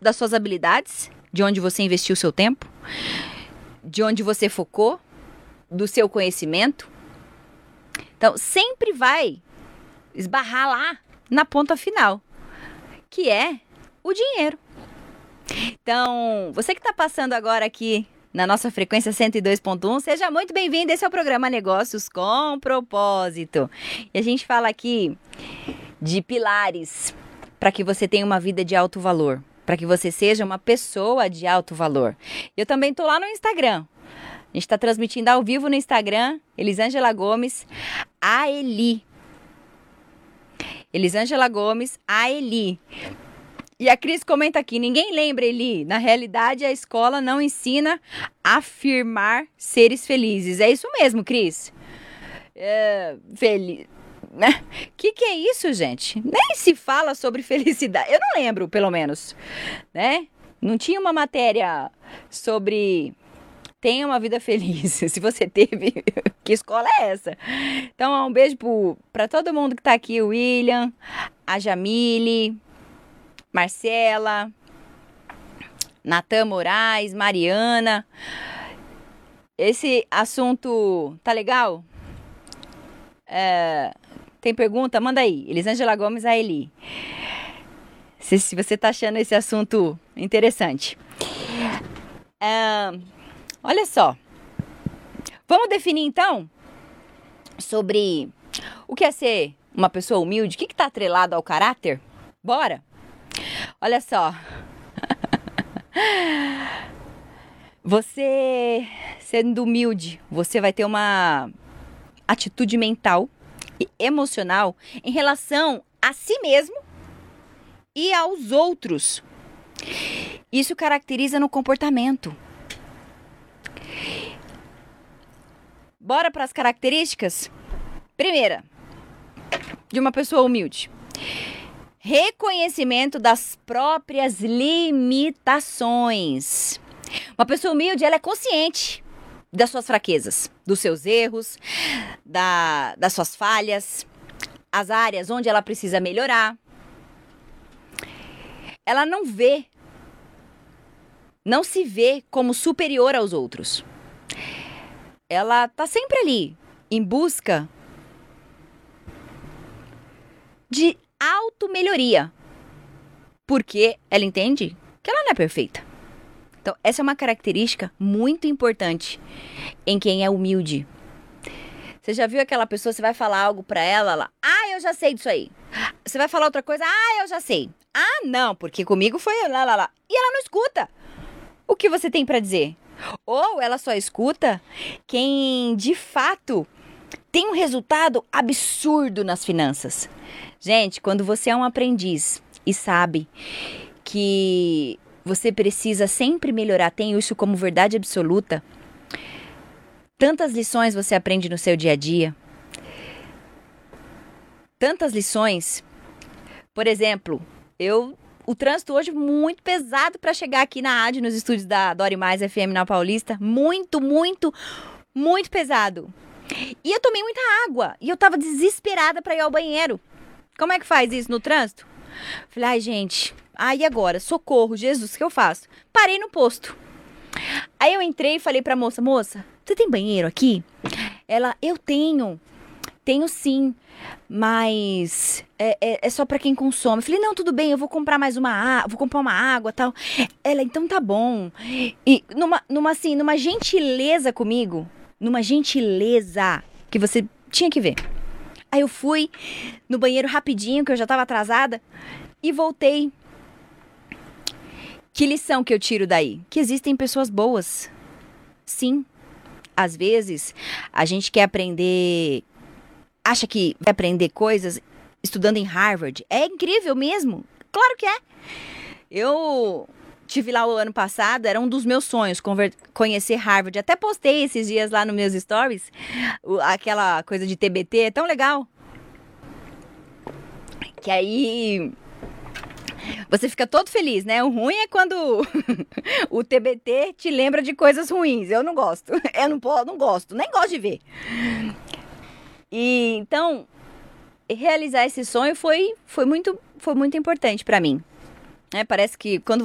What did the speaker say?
das suas habilidades, de onde você investiu o seu tempo, de onde você focou, do seu conhecimento. Então, sempre vai esbarrar lá na ponta final, que é o dinheiro. Então, você que está passando agora aqui na nossa frequência 102.1, seja muito bem-vindo. Esse é o programa Negócios com Propósito. E a gente fala aqui de pilares para que você tenha uma vida de alto valor, para que você seja uma pessoa de alto valor. Eu também estou lá no Instagram. A gente está transmitindo ao vivo no Instagram, Elisângela Gomes, a Eli. Elisângela Gomes, a Eli. E a Cris comenta aqui, ninguém lembra, Eli, na realidade a escola não ensina a afirmar seres felizes. É isso mesmo, Cris. Né? Que é isso, gente? Nem se fala sobre felicidade. Eu não lembro, pelo menos, né? Não tinha uma matéria sobre tenha uma vida feliz. Se você teve, que escola é essa? Então, um beijo para todo mundo que tá aqui, o William, a Jamile, Marcela, Natan Moraes, Mariana. Esse assunto tá legal? Tem pergunta? Manda aí. Elisângela Gomes, a Eli. Se você tá achando esse assunto interessante. Olha só. Vamos definir então sobre o que é ser uma pessoa humilde. O que tá atrelado ao caráter? Bora? Olha só. Você sendo humilde, você vai ter uma atitude mental e emocional em relação a si mesmo e aos outros. Isso caracteriza no comportamento. Bora para as características? Primeira, de uma pessoa humilde. Reconhecimento das próprias limitações. Uma pessoa humilde, ela é consciente das suas fraquezas, dos seus erros, das suas falhas, as áreas onde ela precisa melhorar. Ela não se vê como superior aos outros. Ela está sempre ali, em busca de automelhoria, porque ela entende que ela não é perfeita. Então, essa é uma característica muito importante em quem é humilde. Você já viu aquela pessoa, você vai falar algo pra ela, eu já sei disso aí. Você vai falar outra coisa, eu já sei. Não, porque comigo foi lá. E ela não escuta o que você tem pra dizer. Ou ela só escuta quem, de fato, tem um resultado absurdo nas finanças. Gente, quando você é um aprendiz e sabe que você precisa sempre melhorar, tem isso como verdade absoluta, tantas lições você aprende no seu dia a dia. Tantas lições. Por exemplo, o trânsito hoje muito pesado para chegar aqui na rádio, nos estúdios da Dori Mais FM na Paulista. Muito, muito, muito pesado. E eu tomei muita água. E eu tava desesperada para ir ao banheiro. Como é que faz isso no trânsito? Falei, gente, e agora? Socorro, Jesus, o que eu faço? Parei no posto. Aí eu entrei e falei pra moça, você tem banheiro aqui? Ela, eu tenho sim, mas é só pra quem consome. Eu falei, não, tudo bem, eu vou comprar vou comprar uma água e tal. Ela, então tá bom. E numa gentileza comigo, numa gentileza que você tinha que ver. Aí eu fui no banheiro rapidinho, que eu já tava atrasada, e voltei. Que lição que eu tiro daí? Que existem pessoas boas. Sim. Às vezes, a gente quer aprender, acha que vai aprender coisas estudando em Harvard. É incrível mesmo. Claro que é. Eu tive lá o ano passado, era um dos meus sonhos, conhecer Harvard. Até postei esses dias lá nos meus stories, aquela coisa de TBT, é tão legal. Que aí você fica todo feliz, né? O ruim é quando o TBT te lembra de coisas ruins. Eu não gosto. Eu não gosto, nem gosto de ver. E então, realizar esse sonho foi muito importante pra mim. Parece que quando